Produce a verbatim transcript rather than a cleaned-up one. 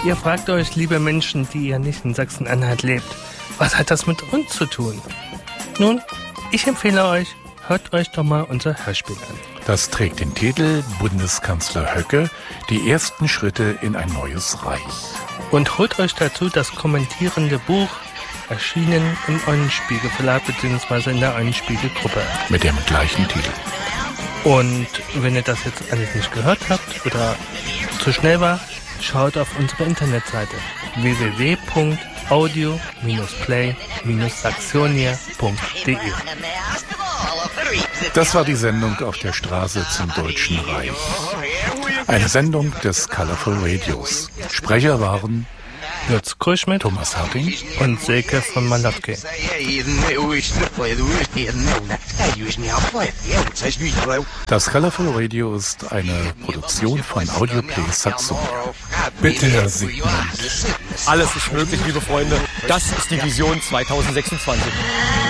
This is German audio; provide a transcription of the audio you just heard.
Ihr fragt euch, liebe Menschen, die ja nicht in Sachsen-Anhalt lebt, was hat das mit uns zu tun? Nun, ich empfehle euch, hört euch doch mal unser Hörspiel an. Das trägt den Titel Bundeskanzler Höcke, die ersten Schritte in ein neues Reich. Und holt euch dazu das kommentierende Buch, erschienen im Eulenspiegel Verlag bzw. in der Eulenspiegel-Gruppe. Mit dem gleichen Titel. Und wenn ihr das jetzt alles nicht gehört habt oder zu schnell war, schaut auf unsere Internetseite w w w punkt audio play saxonia punkt d e. Das war die Sendung auf der Straße zum Deutschen Reich. Eine Sendung des Colorful Radios. Sprecher waren Lutz Kurschmidt, Thomas Harting und Silke von Malotke. Das Colorful Radio ist eine Produktion von Audioplay Saxonia. Bitte, Herr Sigmund. Alles ist möglich, liebe Freunde. Das ist die Vision zwanzig sechsundzwanzig.